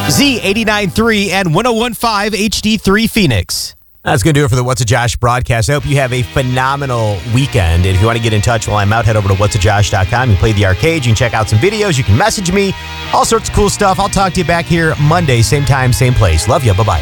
Z89.3 and 101.5 HD3 Phoenix. That's going to do it for the What's a Josh broadcast. I hope you have a phenomenal weekend. And if you want to get in touch while I'm out, head over to whatsajosh.com. You play the arcade. You can check out some videos. You can message me. All sorts of cool stuff. I'll talk to you back here Monday, same time, same place. Love you. Bye-bye.